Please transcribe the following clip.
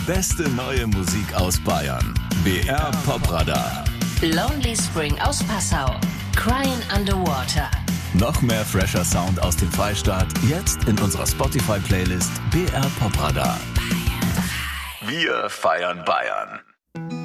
beste neue Musik aus Bayern. BR Popradar. Lonely Spring aus Passau. Crying Underwater. Noch mehr fresher Sound aus dem Freistaat, jetzt in unserer Spotify-Playlist BR Popradar. Wir feiern Bayern.